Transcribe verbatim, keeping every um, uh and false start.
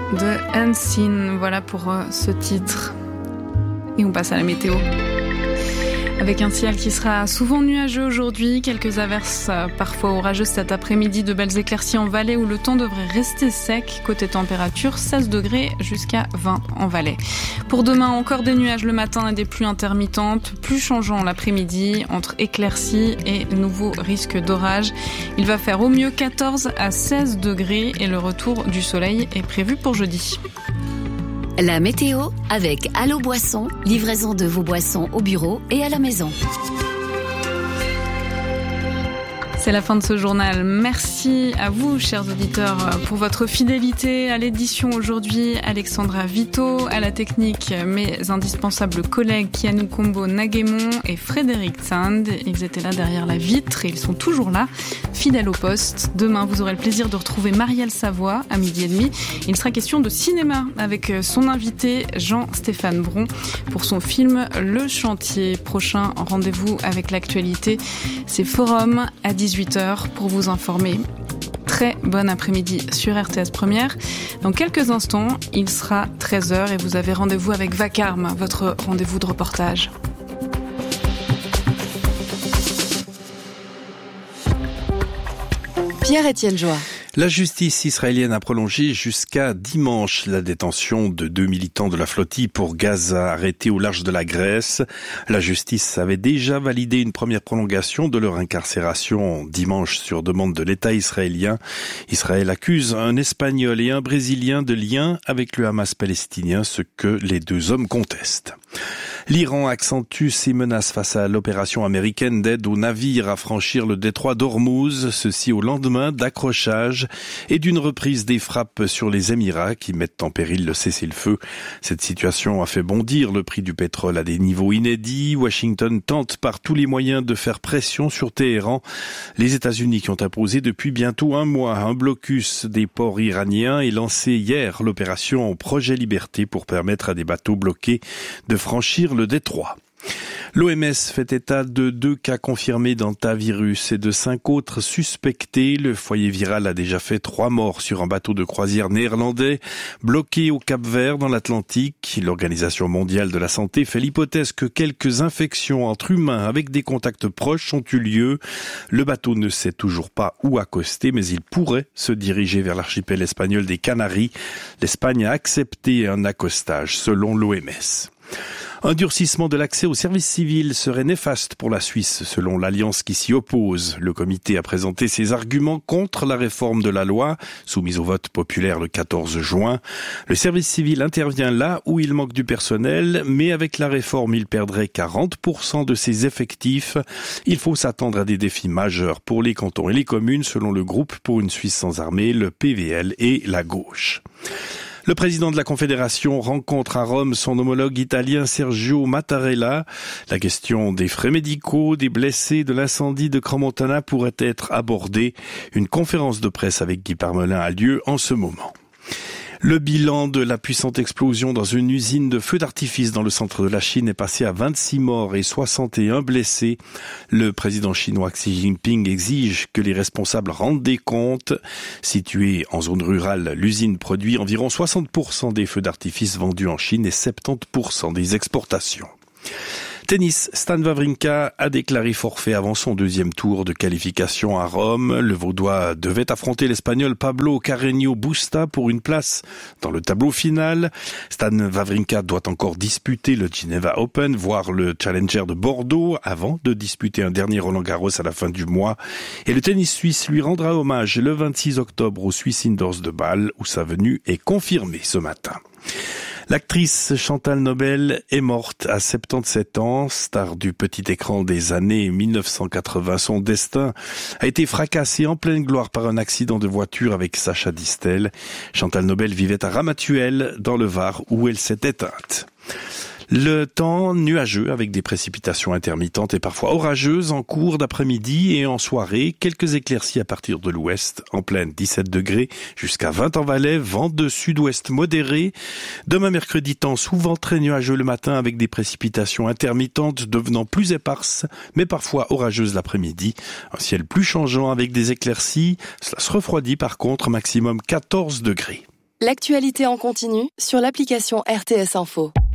de Unseen. Voilà pour euh, ce titre. Et on passe à la météo. Avec un ciel qui sera souvent nuageux aujourd'hui, quelques averses euh, parfois orageuses cet après-midi, de belles éclaircies en Valais où le temps devrait rester sec. Côté température, seize degrés jusqu'à vingt en Valais. Pour demain, encore des nuages le matin et des pluies intermittentes, plus changeant l'après-midi entre éclaircies et nouveaux risques d'orage. Il va faire au mieux quatorze à seize degrés et le retour du soleil est prévu pour jeudi. La météo avec Allo Boisson, livraison de vos boissons au bureau et à la maison. C'est la fin de ce journal. Merci à vous, chers auditeurs, pour votre fidélité à l'édition aujourd'hui. Alexandra Vito, à la technique, mes indispensables collègues Kianou Combo Naguémon et Frédéric Sand. Ils étaient là derrière la vitre et ils sont toujours là, fidèles au poste. Demain, vous aurez le plaisir de retrouver Marielle Savoie à midi et demi. Il sera question de cinéma avec son invité Jean-Stéphane Bron pour son film Le Chantier. Prochain rendez-vous avec l'actualité, c'est Forum à dix-huit heures pour vous informer. Très bon après-midi sur R T S Première. Dans quelques instants, il sera treize heures et vous avez rendez-vous avec Vacarme, votre rendez-vous de reportage. Pierre-Étienne Joie. La justice israélienne a prolongé jusqu'à dimanche la détention de deux militants de la flottille pour Gaza arrêtés au large de la Grèce. La justice avait déjà validé une première prolongation de leur incarcération dimanche sur demande de l'État israélien. Israël accuse un Espagnol et un Brésilien de lien avec le Hamas palestinien, ce que les deux hommes contestent. L'Iran accentue ses menaces face à l'opération américaine d'aide aux navires à franchir le détroit d'Ormuz, ceci au lendemain d'accrochages et d'une reprise des frappes sur les Émirats qui mettent en péril le cessez-le-feu. Cette situation a fait bondir le prix du pétrole à des niveaux inédits. Washington tente par tous les moyens de faire pression sur Téhéran. Les États-Unis qui ont imposé depuis bientôt un mois un blocus des ports iraniens et lancé hier l'opération Projet Liberté pour permettre à des bateaux bloqués de franchir le détroit. L'O M S fait état de deux cas confirmés d'hantavirus et de cinq autres suspectés. Le foyer viral a déjà fait trois morts sur un bateau de croisière néerlandais bloqué au Cap-Vert dans l'Atlantique. L'Organisation mondiale de la santé fait l'hypothèse que quelques infections entre humains avec des contacts proches ont eu lieu. Le bateau ne sait toujours pas où accoster, mais il pourrait se diriger vers l'archipel espagnol des Canaries. L'Espagne a accepté un accostage selon l'O M S. Un durcissement de l'accès au service civil serait néfaste pour la Suisse, selon l'alliance qui s'y oppose. Le comité a présenté ses arguments contre la réforme de la loi, soumise au vote populaire le quatorze juin. Le service civil intervient là où il manque du personnel, mais avec la réforme, il perdrait quarante pour cent de ses effectifs. Il faut s'attendre à des défis majeurs pour les cantons et les communes, selon le groupe pour une Suisse sans armée, le P V L et la gauche. Le président de la Confédération rencontre à Rome son homologue italien Sergio Mattarella. La question des frais médicaux, des blessés de l'incendie de Crans-Montana pourrait être abordée. Une conférence de presse avec Guy Parmelin a lieu en ce moment. Le bilan de la puissante explosion dans une usine de feux d'artifice dans le centre de la Chine est passé à vingt-six morts et soixante et un blessés. Le président chinois Xi Jinping exige que les responsables rendent des comptes. Située en zone rurale, l'usine produit environ soixante pour cent des feux d'artifice vendus en Chine et soixante-dix pour cent des exportations. Tennis, Stan Wawrinka a déclaré forfait avant son deuxième tour de qualification à Rome. Le Vaudois devait affronter l'Espagnol Pablo Carreño Busta pour une place dans le tableau final. Stan Wawrinka doit encore disputer le Geneva Open, voire le Challenger de Bordeaux, avant de disputer un dernier Roland-Garros à la fin du mois. Et le tennis suisse lui rendra hommage le vingt-six octobre au Swiss Indoors de Bâle, où sa venue est confirmée ce matin. L'actrice Chantal Nobel est morte à soixante-dix-sept ans, star du petit écran des années mille neuf cent quatre-vingts. Son destin a été fracassé en pleine gloire par un accident de voiture avec Sacha Distel. Chantal Nobel vivait à Ramatuelle, dans le Var, où elle s'est éteinte. Le temps nuageux avec des précipitations intermittentes et parfois orageuses en cours d'après-midi et en soirée. Quelques éclaircies à partir de l'ouest. En pleine dix-sept degrés jusqu'à vingt en Valais. Vent de sud-ouest modéré. Demain mercredi, temps souvent très nuageux le matin avec des précipitations intermittentes devenant plus éparses mais parfois orageuses l'après-midi. Un ciel plus changeant avec des éclaircies. Cela se refroidit par contre, maximum quatorze degrés. L'actualité en continu sur l'application R T S Info.